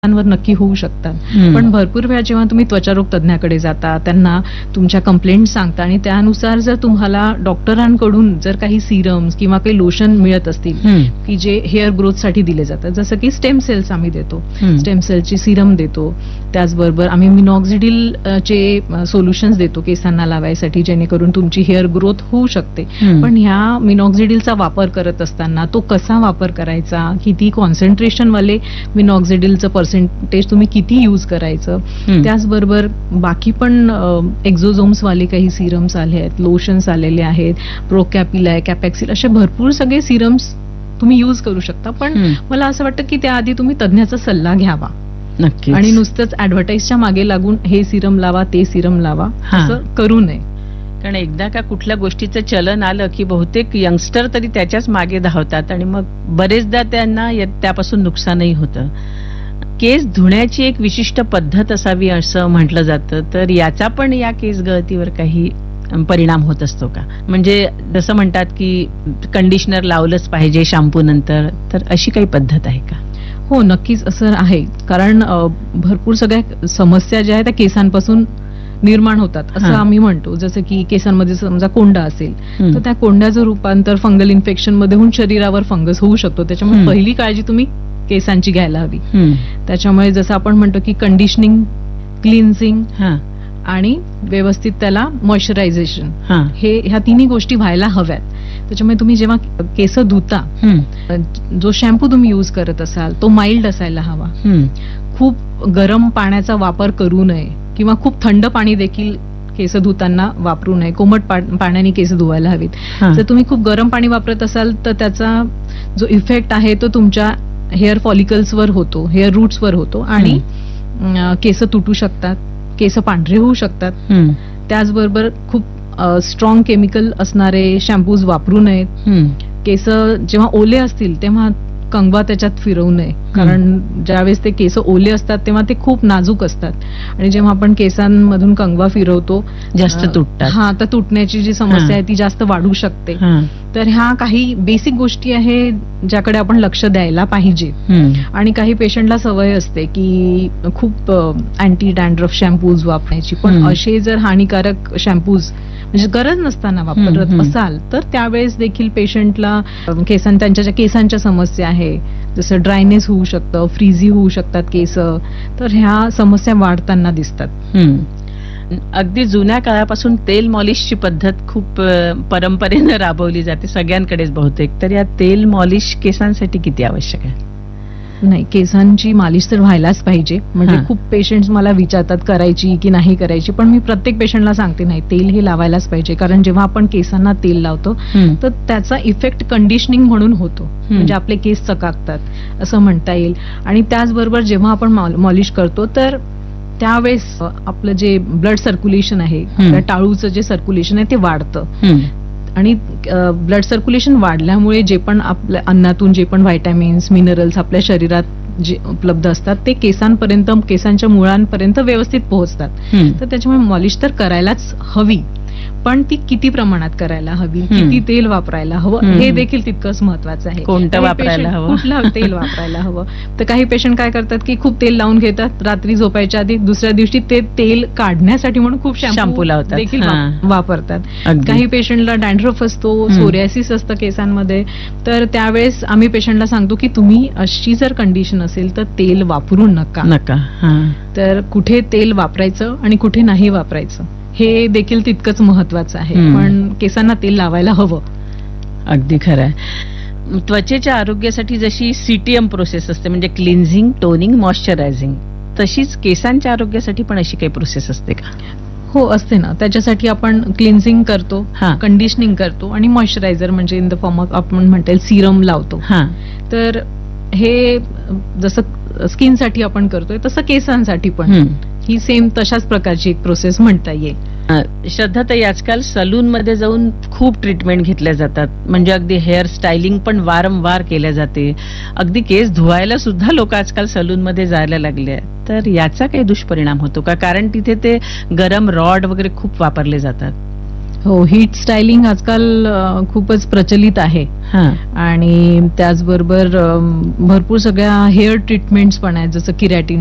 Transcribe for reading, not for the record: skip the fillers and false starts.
वर नक्की होऊ शकतात. पण भरपूर वेळा जेव्हा तुम्ही त्वचारोग तज्ञाकडे जाता, त्यांना तुमच्या कंप्लेंट सांगता आणि त्यानुसार जर तुम्हाला डॉक्टरांकडून जर काही सिरम्स किंवा काही लोशन मिळत असतील की जे हेअर ग्रोथसाठी दिले जातात, जसं की स्टेम सेल्स आम्ही देतो, स्टेम सेलची सिरम देतो, त्याचबरोबर आम्ही मिनॉक्सिडिल चे सोल्युशन्स देतो केसांना लावायसाठी, जेणेकरून तुमची हेअर ग्रोथ होऊ शकते. पण ह्या मिनॉक्सिडिलचा वापर करत असताना तो कसा वापर करायचा, किती कॉन्सन्ट्रेशन वाले मिनॉक्सिडिलचं पर्सेंटेज तुम्ही किती यूज करायचं, त्याचबरोबर बाकी पण एक्झोझोम्स वाले काही सिरम्स आले आहेत, लोशन्स आलेले आहेत, प्रोकॅपिल, कॅपॅक्सिल, असे भरपूर सगळे सिरम्स तुम्ही यूज करू शकता. पण मला असं वाटतं की त्याआधी तुम्ही तज्ञाचा सल्ला घ्यावा नक्की, आणि नुसतंच ऍडव्हर्टाईजच्या मागे लागून हे सिरम लावा ते सिरम लावा असं करू नये. कारण एकदा का कुठल्या गोष्टीचं चलन आलं की बहुतेक यंगस्टर तरी त्याच्याच मागे धावतात आणि मग बरेचदा त्यांना त्यापासून नुकसानही होतं. केस धुण्याची एक विशिष्ट पद्धत असावी असं म्हटलं जातं, तर याचा पण या केस गळतीवर काही परिणाम होत असतो का? म्हणजे जसं म्हणतात की कंडिशनर लावलंच पाहिजे शॅम्पू नंतर, तर अशी काही पद्धत आहे का? हो, नक्कीच असं आहे. कारण भरपूर सगळ्या समस्या ज्या आहेत त्या केसांपासून निर्माण होतात असं आम्ही म्हणतो. जसं की केसांमध्ये समजा कोंडा असेल तर त्या कोंड्याचं रूपांतर फंगल इन्फेक्शन मध्ये होऊन शरीरावर फंगस होऊ शकतो. त्याच्यामुळे पहिली काळजी तुम्ही केसांची घ्यायला हवी. त्याच्यामुळे जसं आपण म्हणतो की कंडिशनिंग, क्लिन्झिंग आणि व्यवस्थित त्याला मॉइश्चरायझेशन, ह्या तिन्ही गोष्टी व्हायला हव्यात. त्याच्यामुळे तुम्ही जेव्हा केस धुता, जो शॅम्पू तुम्ही यूज करत असाल तो माइल्ड असायला हवा. खूप गरम पाण्याचा वापर करू नये किंवा खूप थंड पाणी देखील केस धुताना वापरू नये. कोमट पाण्याने केस धुवायला हवीत. जर तुम्ही खूप गरम पाणी वापरत असाल तर त्याचा जो इफेक्ट आहे तो तुमच्या हेअर फॉलिकल्सवर होतो, हेअर रूट्सवर होतो आणि केस तुटू शकतात, केस पांढरे होऊ शकतात. त्याचबरोबर खूप स्ट्रॉंग केमिकल असणारे शॅम्पूज वापरू नयेत. केस जेव्हा ओले असतील तेव्हा कंगवा त्याच्यात फिरवू नये, कारण ज्यावेळेस ते केस ओले असतात तेव्हा ते खूप नाजूक असतात आणि जेव्हा आपण केसांमधून कंगवा फिरवतो जास्त तुटतात. तर तुटण्याची जी समस्या आहे ती जास्त वाढू शकते. तर ह्या काही बेसिक गोष्टी आहे ज्याकडे आपण लक्ष द्यायला पाहिजे. आणि काही पेशंटला सवय असते की खूप अँटी डॅन्ड्रफ शॅम्पूज वापरायची, पण असे जर हानिकारक शॅम्पूज म्हणजे गरज नसताना वापरत असाल तर त्यावेळेस देखील पेशंटला त्यांच्या ज्या केसांच्या समस्या आहे, जसं ड्रायनेस होऊ शकतं, फ्रीझी होऊ शकतात केस, तर ह्या समस्या वाढताना दिसतात. अगदी जुन्या काळापासून तेल मॉलिशची पद्धत खूप परंपरेनं राबवली जाते सगळ्यांकडेच बहुतेक, तर या तेल मॉलिश केसांसाठी किती आवश्यक आहे? नाही, केसांची मालिश तर व्हायलाच पाहिजे. म्हणजे खूप पेशंट्स मला विचारतात करायची की नाही करायची, पण मी प्रत्येक पेशंटला सांगते नाही, तेल हे लावायलाच पाहिजे. कारण जेव्हा आपण केसांना तेल लावतो तर त्याचा इफेक्ट कंडिशनिंग म्हणून होतो, म्हणजे आपले केस चकाकतात असं म्हणता येईल. आणि त्याचबरोबर जेव्हा आपण मॉलिश करतो तर त्यावेळेस आपलं जे ब्लड सर्क्युलेशन आहे, टाळूचं जे सर्क्युलेशन आहे ते वाढतं आणि ब्लड सर्क्युलेशन वाढल्यामुळे जे पण आपल्या अन्नातून जे पण व्हायटॅमिन्स, मिनरल्स आपल्या शरीरात जे उपलब्ध असतात ते केसांपर्यंत, केसांच्या मुळांपर्यंत व्यवस्थित पोहोचतात. तर त्याच्यामुळे मॉलिश तर करायलाच हवी, पण ती किती प्रमाणात करायला हवी, किती तेल वापरायला हवं हे देखील तितकंच महत्वाचं आहे. कोणतं वापरायला हवं, कुठलं तेल वापरायला हवं. तर काही पेशंट काय करतात की खूप तेल लावून घेतात, रात्री झोपायच्या आधी दुसऱ्या दिवशी ते तेल काढण्यासाठी म्हणून खूप शॅम्पू लावतात देखील वापरतात. काही पेशंटला डॅन्ड्रफ असतो, सोरियासिस असतं केसांमध्ये, तर त्यावेळेस आम्ही पेशंटला सांगतो की तुम्ही अशी जर कंडिशन असेल तर तेल वापरू नका. तर कुठे तेल वापरायचं आणि कुठे नाही वापरायचं हे देखील तितकंच महत्वाचं आहे, पण केसांना तेल लावायला हवं. अगदी खरं आहे. त्वचेच्या आरोग्यासाठी जशी CTM प्रोसेस असते, म्हणजे क्लिन्झिंग, टोनिंग, मॉइश्चरायझिंग, तशीच केसांच्या आरोग्यासाठी पण अशी काही प्रोसेस असते का? हो, असते ना. त्याच्यासाठी आपण क्लिन्झिंग करतो, कंडिशनिंग करतो आणि मॉइश्चरायझर म्हणजे इन द फॉर्म ऑफ आपण म्हणता येईल सिरम लावतो. तर हे जसं स्किनसाठी आपण करतोय तसं केसांसाठी पण ही सेम तशाच प्रकारची एक प्रोसेस म्हणता येईल. श्रद्धाताई, आजकाल सलून मध्ये जाऊन खूप ट्रीटमेंट घेतल्या जातात, म्हणजे अगदी हेअर स्टायलिंग पण वारंवार केल्या जाते. अगदी केस धुवायला सुद्धा लोक आजकाल सलून मध्ये जायला लागले. तर याचा काही दुष्परिणाम होतो का? कारण तिथे ते गरम रॉड वगैरे खूप वापरले जातात. हो, हीट स्टायलिंग आजकाल खूपच प्रचलित आहे. हा. आणि त्याचबरोबर भरपूर सगळ्या हेअर ट्रीटमेंट्स पण आहेत, जसं किरॅटिन